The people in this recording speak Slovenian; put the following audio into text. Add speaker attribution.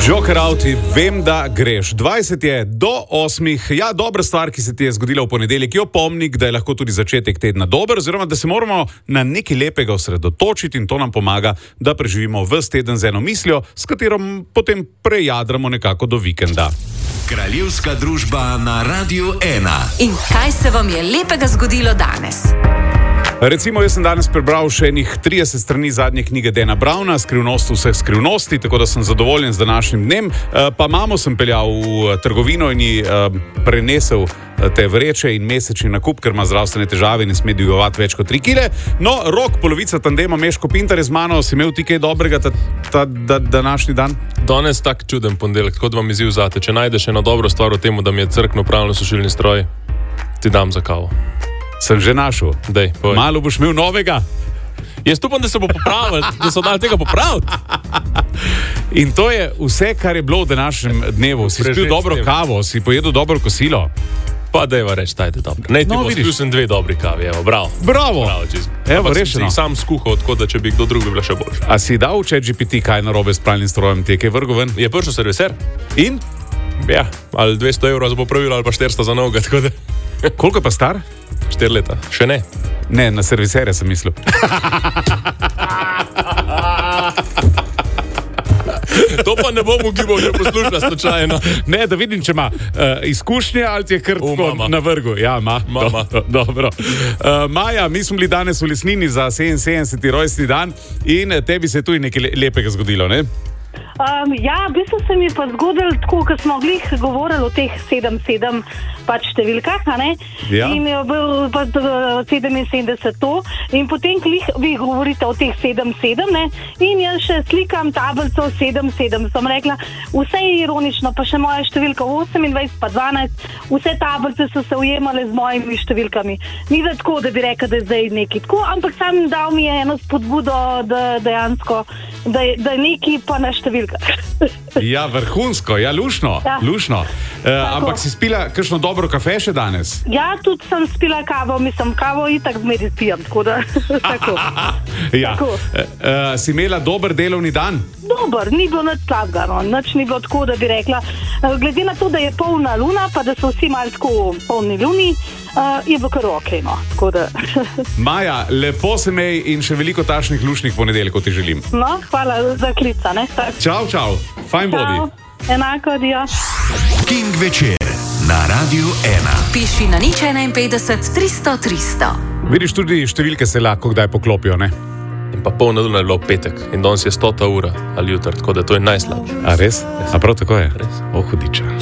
Speaker 1: Joker out, vem, da greš. 20 je do 8. Ja, dobra stvar, ki se ti je zgodila v ponedeljek, je opomnik, da je lahko tudi začetek tedna dober, oziroma da se moramo na nekaj lepega osredotočiti in to nam pomaga, da preživimo ves teden z eno mislijo, s katero potem prejadramo nekako do vikenda.
Speaker 2: Kraljevska družba na Radiu 1.
Speaker 3: In kaj se vam je lepega zgodilo danes?
Speaker 1: Recimo, jaz sem danes prebral še enih 30 strani zadnje knjige Dana Browna, Skrivnost vseh skrivnosti, tako da sem zadovoljen z današnjim dnem. Pa mamo sem peljal v trgovino in ji prenesel te vreče in mesečni nakup, ker ima zdravstvene težave in ne sme dvigovati več kot 3 kile. No, Rok, polovica tandema Meško Pintar je z mano. Si imel ti kaj dobrega ta današnji dan?
Speaker 4: Danes tak čuden ponedeljek, kot vam izziv zate. Če najdeš eno dobro stvar v tem, da mi je crkno pravno sušilni stroj, ti dam za kavo.
Speaker 1: Sem že našel.
Speaker 4: Dej,
Speaker 1: malo boš imel novega.
Speaker 4: Jaz upam, da se bo popravil, da so dali tega popraviti.
Speaker 1: In to je vse, kar je bilo v današnjem dnevu. Si spil dobro kavo, si pojedel dobro kosilo.
Speaker 4: Pa dejva reči, tajte dobro. Ne, ti spil sem 2 dobri kavi, evo, bravo.
Speaker 1: Bravo. Evo, rešeno.
Speaker 4: Sam skuhal, tako da če bi kdo drug bi bila še boljša.
Speaker 1: A si dal v ChatGPT, kaj je narobe s pralnim strojem, ti je kaj vrgel ven?
Speaker 4: Je prišel serviser.
Speaker 1: In?
Speaker 4: Ja, ali 200 € bo pravilo, ali pa 400 za novega, tako da...
Speaker 1: Koliko je pa star?
Speaker 4: 4 leta. Še ne.
Speaker 1: Ne, na serviserja sem mislil.
Speaker 4: To pa ne bom ugibal, že poslušala slučajno.
Speaker 1: Ne, da vidim, če ima izkušnje ali ti je kar tako na vrgu. Ja, ima. Dobro. Maja, mi smo bili danes v Lesnini za 77. rojstni dan in tebi se je tu nekaj lepega zgodilo, ne?
Speaker 5: Ja, v bistvu se mi pa zgodilo tako, ko smo glih govorili o teh 7-7 pač številkah, a ne?
Speaker 1: Ja.
Speaker 5: In je bil pa 77 to. In potem glih vi govorite o teh 7-7, ne? In jaz še slikam tablico 7-7. Sem rekla, vse je ironično, pa še moja številka 28 pa 12. Vse tablice so se ujemale z mojimi številkami. Ni da tako, da bi rekla, da je zdaj nekaj tako, ampak sam dal mi je eno spodbudo, da dejansko, da je nekaj pa na številka.
Speaker 1: Ja, vrhunsko, ja, lušno.
Speaker 5: Ja.
Speaker 1: Lušno. Ampak si spila kakšno dobro kafe še danes?
Speaker 5: Ja, tudi sem spila kavo, kavo itak zmeri pijem, tako da, tako.
Speaker 1: Ja.
Speaker 5: Tako.
Speaker 1: Si imela dober delovni dan?
Speaker 5: Dober, ni bilo nič slabega, no. Nič ni bilo tako, da bi rekla, glede na to, da je polna luna, pa da so vsi malo tako polni luni, je bilo kar okej, no, tako da.
Speaker 1: Maja, lepo se mej in še veliko tašnih lušnih ponedeljkov ti želim.
Speaker 5: No, hvala za klica, ne?
Speaker 1: Čau, fajn bodi.
Speaker 5: Enako, adijo.
Speaker 2: King večer na Radiu 1.
Speaker 3: Piši na 051 300 300.
Speaker 1: Vidiš, tudi številke se lahko kdaj poklopijo, ne?
Speaker 4: In pa polna luna je bilo petek in danes je 100. ura ali jutr, tako da to je najslabše.
Speaker 1: A res? A prav tako je?
Speaker 4: Res.
Speaker 1: O, hudiča.